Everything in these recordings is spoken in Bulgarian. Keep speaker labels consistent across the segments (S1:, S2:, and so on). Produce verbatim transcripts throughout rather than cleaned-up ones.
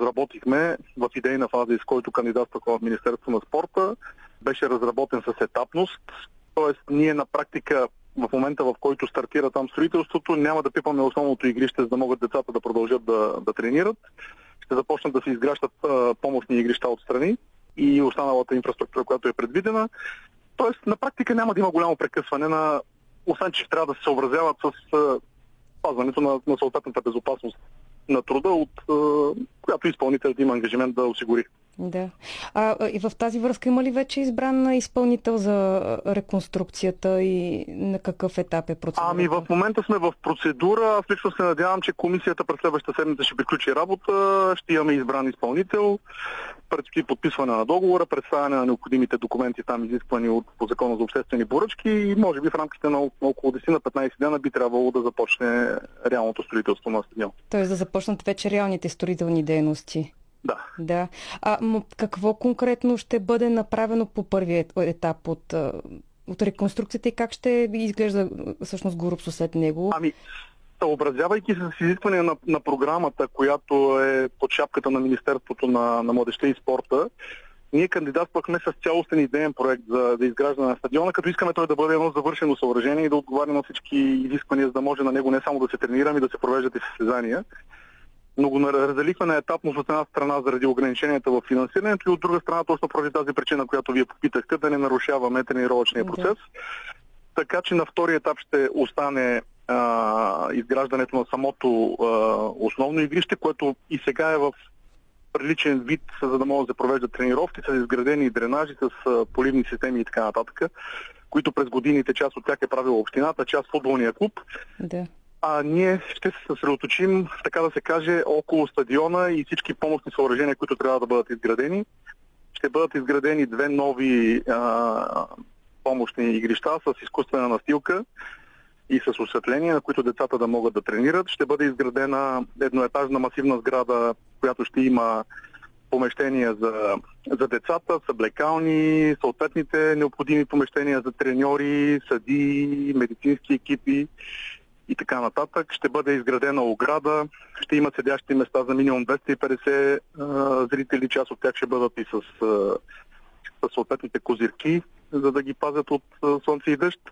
S1: разработихме в идейна фаза, с който кандидатствахме в Министерството на спорта, беше разработен с етапност. Тоест, ние на практика в момента, в който стартира там строителството, няма да пипаме основното игрище, за да могат децата да продължат да, да тренират. Ще започнат да се изграждат а, помощни игрища отстрани и останалата инфраструктура, която е предвидена. Тоест, на практика няма да има голямо прекъсване на, освен че трябва да се съобразяват с а, пазването на, на съответната безопасност на труда, от а, която изпълнителят има ангажимент да осигури.
S2: Да. А, и в тази връзка има ли вече избран изпълнител за реконструкцията и на какъв етап е процедурата?
S1: Ами в момента сме в процедура. Аз лично се надявам, че комисията през следващата седмица ще приключи работа. Ще имаме избран изпълнител. Предстои подписване на договора, представяне на необходимите документи, там изисквани от, по закона за обществени поръчки и може би в рамките на около десет на петнайсет дена би трябвало да започне реалното строителство на стадион.
S2: Тоест да започнат вече реалните строителни дейности.
S1: Да.
S2: Да. А какво конкретно ще бъде направено по първия етап от, от реконструкцията и как ще изглежда всъщност Горубсо след него?
S1: Ами, съобразявайки се с изискване на, на програмата, която е под шапката на Министерството на, на младежта и спорта, ние кандидатствахме с цялостен идеен проект за, за изграждане на стадиона, като искаме той да бъде едно завършено съоръжение и да отговаря на всички изисквания, за да може на него не само да се тренираме, да се провеждат и състезания. Но го разделихме на етапност от една страна заради ограниченията в финансирането и от друга страна точно поради тази причина, която вие попитахте, да не нарушаваме тренировъчния процес. Okay. Така че на втори етап ще остане а, изграждането на самото а, основно игрище, което и сега е в приличен вид, за да могат да се провеждат тренировки, с изградени дренажи, с а, поливни системи и така нататък, които през годините част от тях е правила общината, част футболния клуб.
S2: Да.
S1: А ние ще се съсредоточим, така да се каже, около стадиона и всички помощни съоръжения, които трябва да бъдат изградени. Ще бъдат изградени две нови а, помощни игрища с изкуствена настилка и с осветление, на които децата да могат да тренират. Ще бъде изградена едноетажна масивна сграда, която ще има помещения за, за децата, съблекални, съответните необходими помещения за треньори, съдии, медицински екипи и така нататък. Ще бъде изградена ограда, ще има седящи места за минимум двеста и петдесет а, зрители, част от тях ще бъдат и с, а, с съответните козирки, за да ги пазят от а, слънце и дъжд.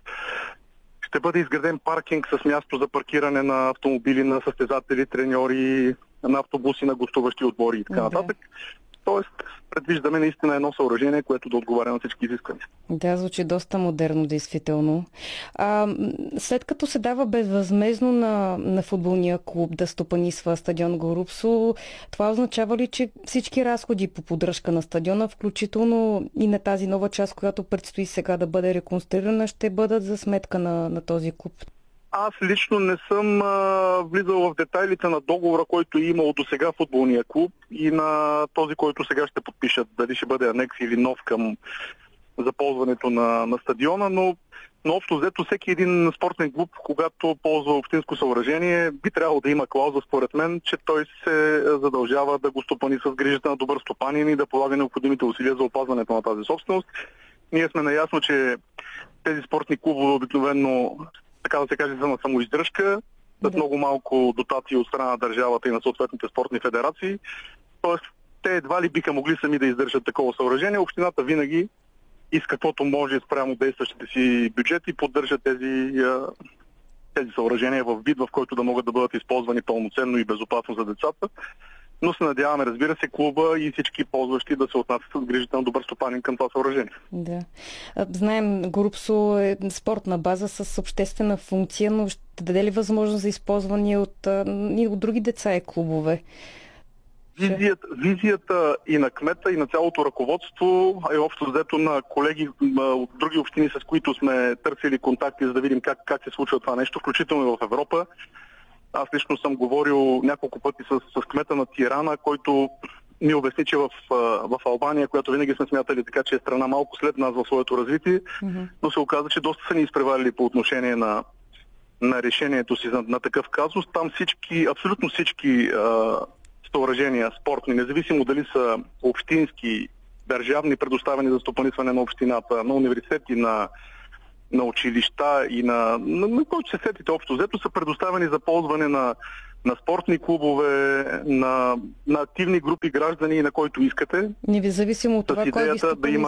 S1: Ще бъде изграден паркинг с място за паркиране на автомобили, на състезатели, треньори, на автобуси, на гостуващи отбори и така нататък. Тоест, предвиждаме наистина едно съоръжение, което да отговаря на всички изисквания.
S2: Да, звучи доста модерно, действително. А, след като се дава безвъзмездно на, на футболния клуб да стопанисва стадион Горубсо, това означава ли, че всички разходи по поддръжка на стадиона, включително и на тази нова част, която предстои сега да бъде реконструирана, ще бъдат за сметка на, на този клуб?
S1: Аз лично не съм а, влизал в детайлите на договора, който е имал до сега футболния клуб и на този, който сега ще подпишат. Дали ще бъде анекс или нов към заползването на, на стадиона, но, но общо взето всеки един спортен клуб, когато ползва общинско съоръжение, би трябвало да има клауза, според мен, че той се задължава да го стопани с грижата на добър стопанин и да полага необходимите усилия за опазването на тази собственост. Ние сме наясно, че тези спортни клубове обикновено, така да се каже, за на самоиздръжка, с да. много малко дотации от страна на държавата и на съответните спортни федерации. Тоест, те едва ли биха могли сами да издържат такова съоръжение. Общината винаги и с каквото може спрямо действащите си бюджети поддържа тези, тези съоръжения в вид, в който да могат да бъдат използвани пълноценно и безопасно за децата. Но се надяваме, разбира се, клуба и всички ползващи да се отнасят с грижата на добър стопанин към това съоръжение.
S2: Да. Знаем, Горубсо е спортна база с обществена функция, но ще даде ли възможност за използване от, и от други деца и клубове?
S1: Визията, визията и на кмета, и на цялото ръководство, а и общо взето на колеги от други общини, с които сме търсили контакти, за да видим как, как се случва това нещо, включително и в Европа. Аз лично съм говорил няколко пъти с, с кмета на Тирана, който ми обясни, че в, в Албания, която винаги сме смятали така, че е страна малко след нас в своето развитие, mm-hmm. но се оказа, че доста са ни изпреварили по отношение на, на решението си на, на такъв казус. Там всички, абсолютно всички а, съоръжения спортни, независимо дали са общински, държавни, предоставени за стопанисване на общината, на университети, на на училища и на, на, на който се сетите общо взето, са предоставени за ползване на, на спортни клубове, на, на активни групи граждани, на който искате.
S2: Независимо от това, кой ги стопанисва.
S1: Да има